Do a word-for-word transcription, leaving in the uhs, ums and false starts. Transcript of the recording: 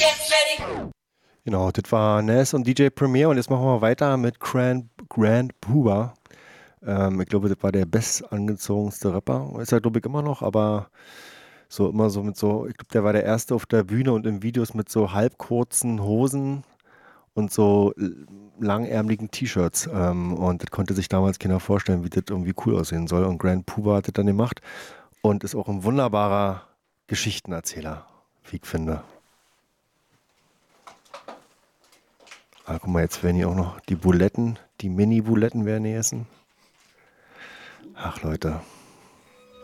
Genau, das war Nas und D J Premier und jetzt machen wir weiter mit Grand, Grand Puba. Ähm, ich glaube, das war der bestangezogenste Rapper. Ist er, glaube ich, immer noch, aber so immer so mit so, ich glaube, der war der Erste auf der Bühne und in Videos mit so halbkurzen Hosen und so l- langärmeligen T-Shirts. Ähm, und das konnte sich damals keiner vorstellen, wie das irgendwie cool aussehen soll. Und Grand Puba hat das dann gemacht und ist auch ein wunderbarer Geschichtenerzähler, wie ich finde. Ah, guck mal, jetzt werden hier auch noch die Buletten, die Mini-Buletten werden hier essen. Ach Leute.